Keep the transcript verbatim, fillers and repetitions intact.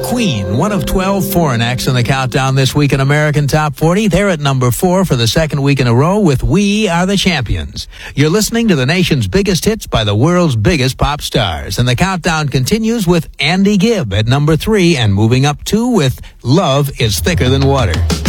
Queen, one of twelve foreign acts in the countdown this week in American Top forty. They're at number four for the second week in a row with We Are the Champions. You're listening to the nation's biggest hits by the world's biggest pop stars. And the countdown continues with Andy Gibb at number three and moving up two with Love is Thicker Than Water.